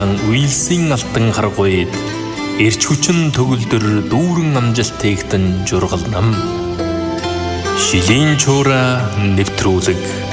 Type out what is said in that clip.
Уилсийн алтан харгуйд эрч хүчин төгөлдөр дүүрэн амжилтыг жургал нам. Шилийн чуура нэвтрүүлэг.